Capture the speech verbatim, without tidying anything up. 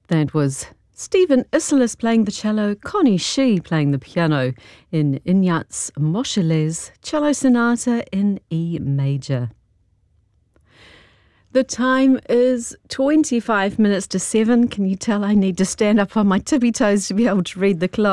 That was Stephen Isserlis playing the cello, Connie Shee playing the piano in Ignaz Moscheles' Cello Sonata in E major. The time is twenty-five minutes to seven. Can you tell I need to stand up on my tippy toes to be able to read the clock?